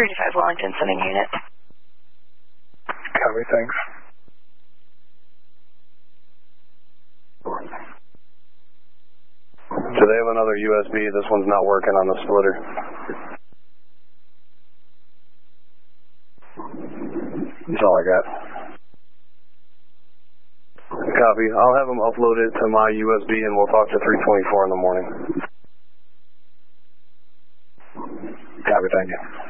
3-5 Wellington, sending unit. Copy, thanks. So they have another USB. This one's not working on the splitter. That's all I got. Copy. I'll have them upload it to my USB and we'll talk to 324 in the morning. Copy, thank you.